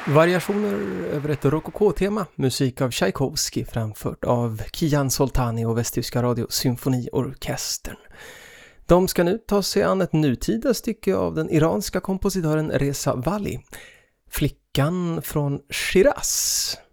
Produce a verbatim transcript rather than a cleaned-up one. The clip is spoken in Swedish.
Variationer över ett rokoko-tema, musik av Tchaikovsky framfört av Kian Soltani och Västtyska radiosymfoniorkestern. De ska nu ta sig an ett nutida stycke av den iranska kompositören Reza Vali, Flickan från Shiraz.